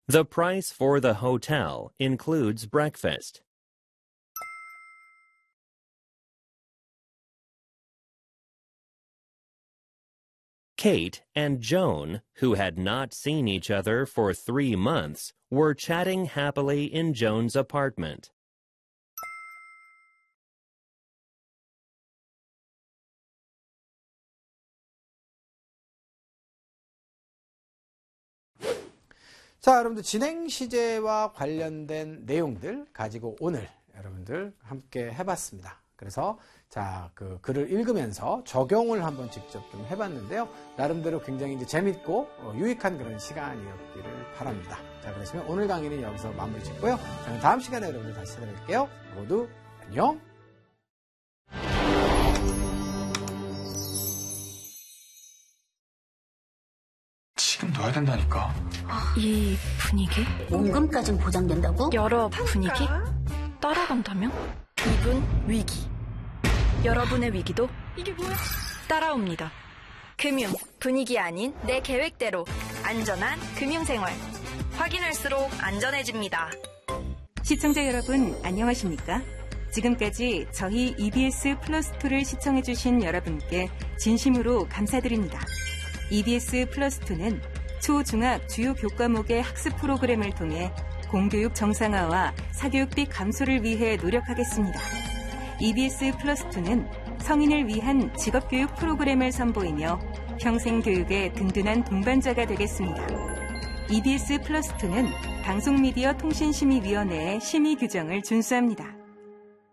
The price for the hotel includes breakfast. Kate and Joan, who had not seen each other for 3 months, were chatting happily in Joan's apartment. 자, 여러분들 진행 시제와 관련된 내용들 가지고 오늘 여러분들 함께 해봤습니다. 그래서 자, 그 글을 읽으면서 적용을 한번 직접 좀 해봤는데요. 나름대로 굉장히 이제 재밌고 유익한 그런 시간이었기를 바랍니다. 자, 그러시면 오늘 강의는 여기서 마무리 짓고요. 저는 다음 시간에 여러분들 다시 찾아뵐게요. 모두 안녕. 지금 넣어야 된다니까. 이 분위기? 원금까진 보장된다고? 여러 분위기? 따라간다면? 이분 위기. 여러분의 위기도 이게 뭐야? 따라옵니다. 금융, 분위기 아닌 내 계획대로 안전한 금융생활. 확인할수록 안전해집니다. 시청자 여러분, 안녕하십니까? 지금까지 저희 EBS 플러스2를 시청해주신 여러분께 진심으로 감사드립니다. EBS 플러스2는 초, 중학 주요 교과목의 학습 프로그램을 통해 공교육 정상화와 사교육비 감소를 위해 노력하겠습니다. EBS 플러스2는 성인을 위한 직업교육 프로그램을 선보이며 평생교육의 든든한 동반자가 되겠습니다. EBS 플러스2는 방송미디어 통신심의위원회의 심의 규정을 준수합니다.